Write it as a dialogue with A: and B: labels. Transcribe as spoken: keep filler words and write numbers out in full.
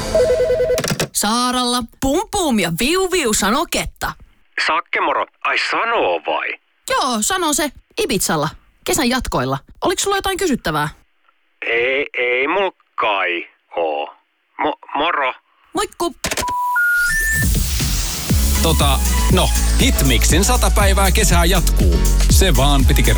A: Saaralla. Pum pum ja viu viu sano Ketta.
B: Sakke moro. Ai sanoo vai?
A: Joo, sano se. Ibizalla. Kesän jatkoilla. Oliko sulla jotain kysyttävää?
B: Ei, ei mul kai oo. Mo- moro.
A: Moikku!
C: Tota, no, Hitmixin sata päivää kesää jatkuu. Se vaan piti kertoa.